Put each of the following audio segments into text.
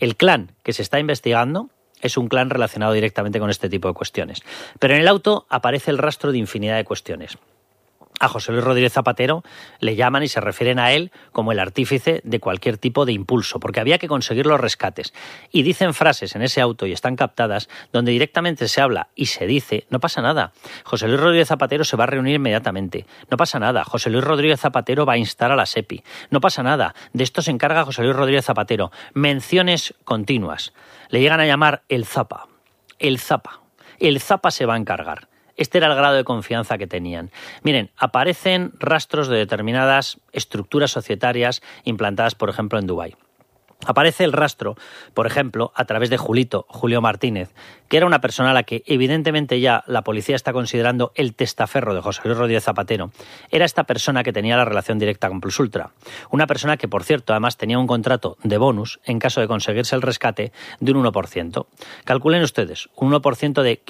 El clan que se está investigando es un clan relacionado directamente con este tipo de cuestiones. Pero en el auto aparece el rastro de infinidad de cuestiones. A José Luis Rodríguez Zapatero le llaman y se refieren a él como el artífice de cualquier tipo de impulso, porque había que conseguir los rescates. Y dicen frases en ese auto, y están captadas, donde directamente se habla y se dice, no pasa nada, José Luis Rodríguez Zapatero se va a reunir inmediatamente, no pasa nada, José Luis Rodríguez Zapatero va a instar a la SEPI, no pasa nada, de esto se encarga José Luis Rodríguez Zapatero. Menciones continuas. Le llegan a llamar el Zapa, el Zapa, el Zapa se va a encargar. Este era el grado de confianza que tenían. Miren, aparecen rastros de determinadas estructuras societarias implantadas, por ejemplo, en Dubái. Aparece el rastro, por ejemplo, a través de Julio Martínez, que era una persona a la que evidentemente ya la policía está considerando el testaferro de José Luis Rodríguez Zapatero. Era esta persona que tenía la relación directa con Plus Ultra. Una persona que, por cierto, además tenía un contrato de bonus en caso de conseguirse el rescate de un 1%. Calculen ustedes, un 1% de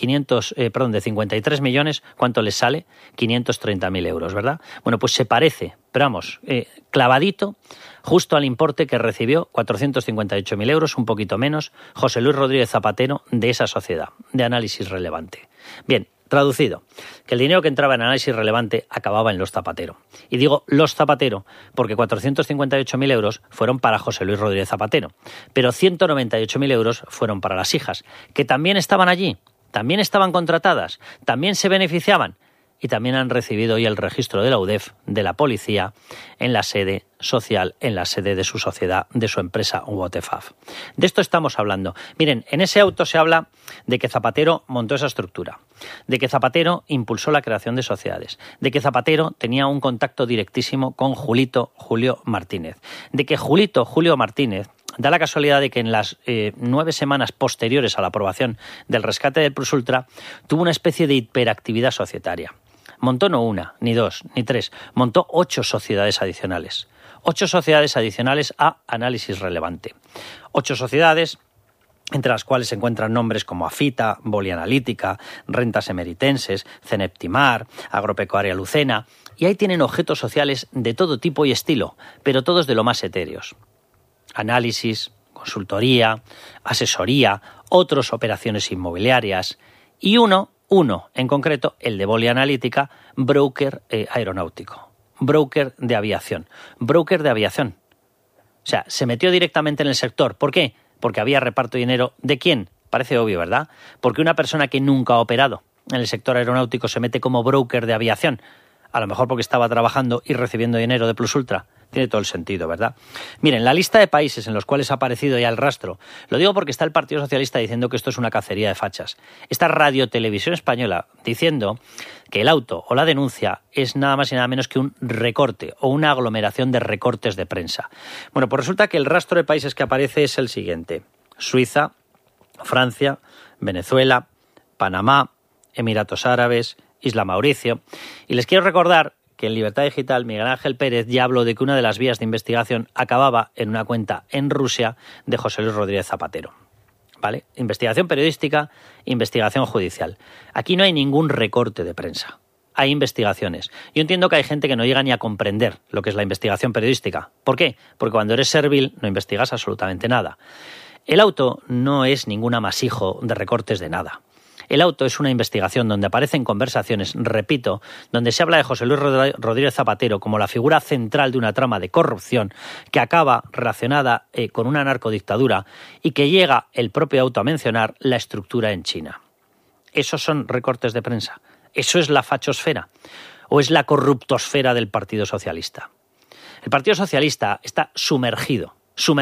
53 millones, ¿cuánto les sale? 530.000 euros, ¿verdad? Bueno, pues se parece, pero vamos, clavadito, justo al importe que recibió, 458.000 euros, un poquito menos, José Luis Rodríguez Zapatero de esa sociedad, de Análisis Relevante. Bien, traducido, que el dinero que entraba en Análisis Relevante acababa en los Zapatero. Y digo los Zapatero porque 458.000 euros fueron para José Luis Rodríguez Zapatero, pero 198.000 euros fueron para las hijas, que también estaban allí, también estaban contratadas, también se beneficiaban, y también han recibido hoy el registro de la UDEF, de la policía, en la sede social, en la sede de su sociedad, de su empresa UOTEFAF. De esto estamos hablando. Miren, en ese auto se habla de que Zapatero montó esa estructura, de que Zapatero impulsó la creación de sociedades, de que Zapatero tenía un contacto directísimo con Julio Martínez, de que Julio Martínez da la casualidad de que en las 9 semanas posteriores a la aprobación del rescate del Plus Ultra tuvo una especie de hiperactividad societaria. Montó no una, ni dos, ni tres, montó 8 sociedades adicionales. 8 sociedades adicionales a Análisis Relevante. 8 sociedades entre las cuales se encuentran nombres como Afita, Bolianalítica, Rentas Emeritenses, Ceneptimar, Agropecuaria Lucena, y ahí tienen objetos sociales de todo tipo y estilo, pero todos de lo más etéreos. Análisis, consultoría, asesoría, otras operaciones inmobiliarias y uno en concreto, el de Bolianalítica, broker aeronáutico, broker de aviación. O sea, se metió directamente en el sector. ¿Por qué? Porque había reparto de dinero. ¿De quién? Parece obvio, ¿verdad? Porque una persona que nunca ha operado en el sector aeronáutico se mete como broker de aviación. A lo mejor porque estaba trabajando y recibiendo dinero de Plus Ultra. Tiene todo el sentido, ¿verdad? Miren, la lista de países en los cuales ha aparecido ya el rastro, lo digo porque está el Partido Socialista diciendo que esto es una cacería de fachas. Está Radio Televisión Española diciendo que el auto o la denuncia es nada más y nada menos que un recorte o una aglomeración de recortes de prensa. Bueno, pues resulta que el rastro de países que aparece es el siguiente: Suiza, Francia, Venezuela, Panamá, Emiratos Árabes, Isla Mauricio. Y les quiero recordar que en Libertad Digital Miguel Ángel Pérez ya habló de que una de las vías de investigación acababa en una cuenta en Rusia de José Luis Rodríguez Zapatero. ¿Vale? Investigación periodística, investigación judicial. Aquí no hay ningún recorte de prensa. Hay investigaciones. Yo entiendo que hay gente que no llega ni a comprender lo que es la investigación periodística. ¿Por qué? Porque cuando eres servil no investigas absolutamente nada. El auto no es ningún amasijo de recortes de nada. El auto es una investigación donde aparecen conversaciones, repito, donde se habla de José Luis Rodríguez Zapatero como la figura central de una trama de corrupción que acaba relacionada con una narcodictadura y que llega el propio auto a mencionar la estructura en China. ¿Esos son recortes de prensa? ¿Eso es la fachosfera? ¿O es la corruptosfera del Partido Socialista? El Partido Socialista está sumergido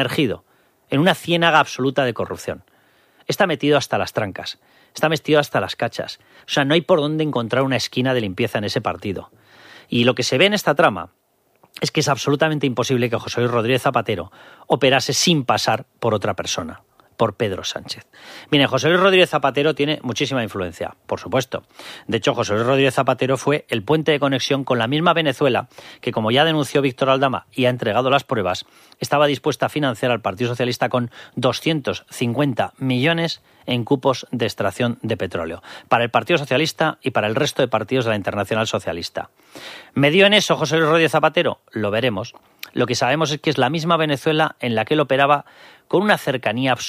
en una ciénaga absoluta de corrupción. Está metido hasta las trancas. Está metido hasta las cachas. O sea, no hay por dónde encontrar una esquina de limpieza en ese partido. Y lo que se ve en esta trama es que es absolutamente imposible que José Luis Rodríguez Zapatero operase sin pasar por otra persona, por Pedro Sánchez. Miren, José Luis Rodríguez Zapatero tiene muchísima influencia, por supuesto. De hecho, José Luis Rodríguez Zapatero fue el puente de conexión con la misma Venezuela que, como ya denunció Víctor Aldama y ha entregado las pruebas, estaba dispuesta a financiar al Partido Socialista con 250 millones en cupos de extracción de petróleo, para el Partido Socialista y para el resto de partidos de la Internacional Socialista. ¿Me dio en eso José Luis Rodríguez Zapatero? Lo veremos. Lo que sabemos es que es la misma Venezuela en la que él operaba con una cercanía